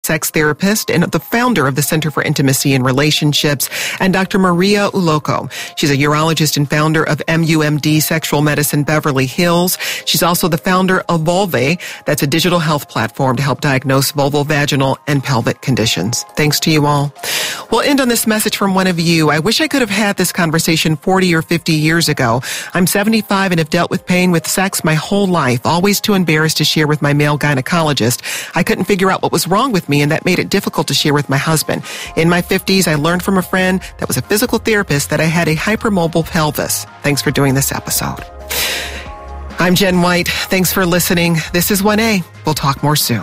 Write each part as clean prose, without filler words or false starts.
sex therapist and the founder of the Center for Intimacy and Relationships, and Dr. Maria Uloko. She's a urologist and founder of MUMD Sexual Medicine Beverly Hills. She's also the founder of Vulvae. That's a digital health platform to help diagnose vulval, vaginal, and pelvic conditions. Thanks to you all. We'll end on this message from one of you. I wish I could have had this conversation 40 or 50 years ago. I'm 75 and have dealt with pain with sex my whole life, always too embarrassed to share with my male gynecologist. I couldn't figure out what was wrong with me, and that made it difficult to share with my husband. In my 50s, I learned from a friend that was a physical therapist that I had a hypermobile pelvis. Thanks for doing this episode. I'm Jen White. Thanks for listening. This is 1A. We'll talk more soon.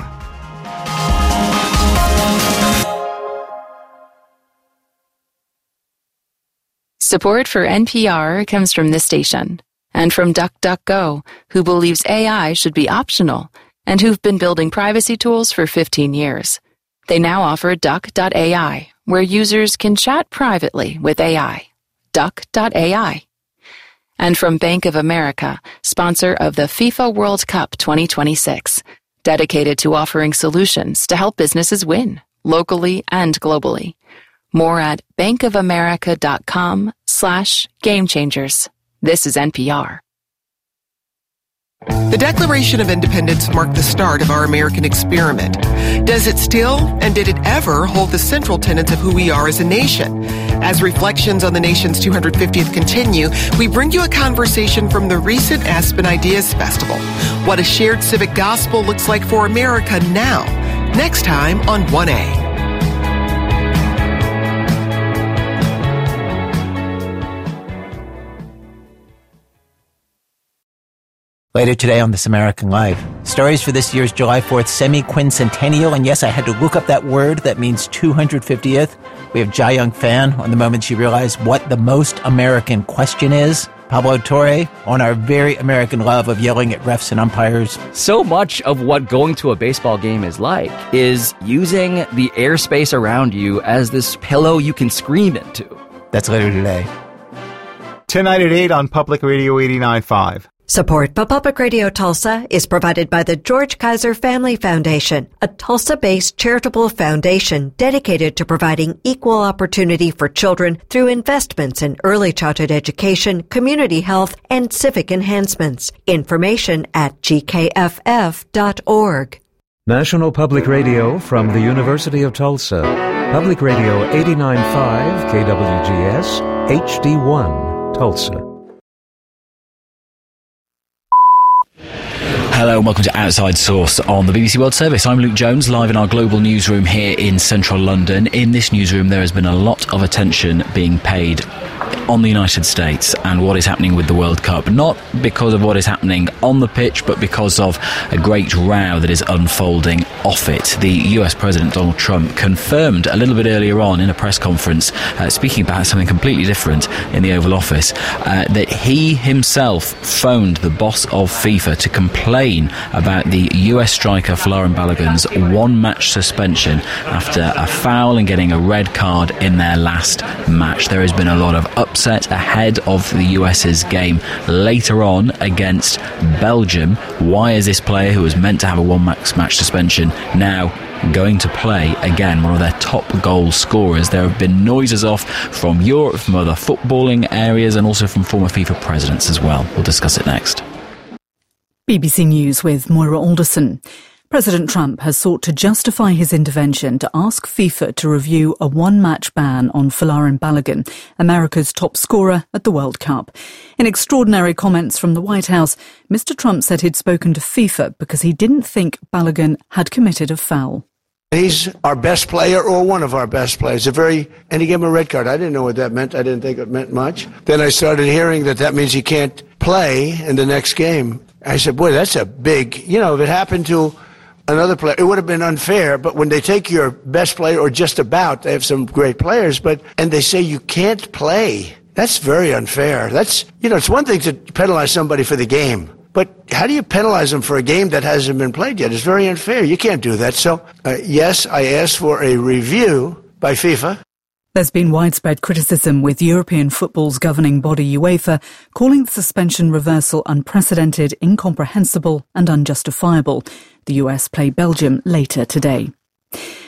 Support for NPR comes from this station and from DuckDuckGo, who believes AI should be optional and who've been building privacy tools for 15 years. They now offer Duck.ai, where users can chat privately with AI. Duck.ai. And from Bank of America, sponsor of the FIFA World Cup 2026, dedicated to offering solutions to help businesses win, locally and globally. More at bankofamerica.com/gamechangers. This is NPR. The Declaration of Independence marked the start of our American experiment. Does it still, and did it ever, hold the central tenets of who we are as a nation? As reflections on the nation's 250th continue, we bring you a conversation from the recent Aspen Ideas Festival. What a shared civic gospel looks like for America now. Next time on 1A. Later today on This American Life, stories for this year's July 4th semi-quincentennial. And yes, I had to look up that word. That means 250th. We have Jia Young Fan on the moment she realized what the most American question is. Pablo Torre on our very American love of yelling at refs and umpires. So much of what going to a baseball game is like is using the airspace around you as this pillow you can scream into. That's later today. Tonight at 8 on Public Radio 89.5. Support for Public Radio Tulsa is provided by the George Kaiser Family Foundation, a Tulsa-based charitable foundation dedicated to providing equal opportunity for children through investments in early childhood education, community health, and civic enhancements. Information at gkff.org. National Public Radio from the University of Tulsa. Public Radio 89.5 KWGS HD1 Tulsa. Hello and welcome to Outside Source on the BBC World Service. I'm Luke Jones, live in our global newsroom here in central London. In this newsroom, there has been a lot of attention being paid on the United States and what is happening with the World Cup. Not because of what is happening on the pitch, but because of a great row that is unfolding off it. The US President Donald Trump confirmed a little bit earlier on in a press conference, speaking about something completely different in the Oval Office, that he himself phoned the boss of FIFA to complain about the US striker Folarin Balogun's one-match suspension after a foul and getting a red card in their last match. There has been a lot of upset ahead of the US's game later on against Belgium. Why is this player who was meant to have a one-match suspension now going to play again, one of their top goal scorers? There have been noises off from Europe, from other footballing areas, and also from former FIFA presidents as well. We'll discuss it next. BBC News with Moira Alderson. President Trump has sought to justify his intervention to ask FIFA to review a one-match ban on Folarin Balogun, America's top scorer at the World Cup. In extraordinary comments from the White House, Mr. Trump said he'd spoken to FIFA because he didn't think Balogun had committed a foul. He's our best player or one of our best players. And he gave him a red card. I didn't know what that meant. I didn't think it meant much. Then I started hearing that means he can't play in the next game. I said, boy, that's a big, if it happened to another player, it would have been unfair. But when they take your best player, or just about, they have some great players, and they say you can't play, that's very unfair. That's, it's one thing to penalize somebody for the game, but how do you penalize them for a game that hasn't been played yet? It's very unfair. You can't do that. So, yes, I asked for a review by FIFA. There's been widespread criticism, with European football's governing body UEFA calling the suspension reversal unprecedented, incomprehensible and unjustifiable. The US play Belgium later today.